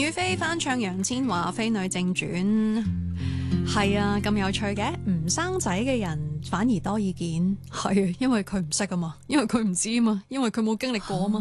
雨霏翻唱楊千嬅《飛女正傳》，係啊，咁有趣嘅，唔生仔嘅人反而多意見，係啊，因為佢唔識啊嘛，因為佢唔知啊嘛，因為佢冇經歷過啊嘛。